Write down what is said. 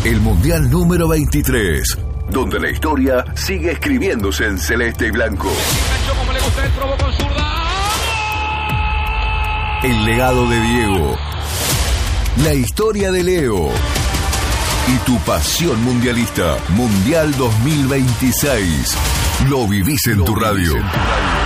El Mundial número 23, donde la historia sigue escribiéndose en celeste y blanco. Como le gusta, él probó con zurda. El legado de Diego, la historia de Leo y tu pasión mundialista. Mundial 2026. Lo vivís en tu radio.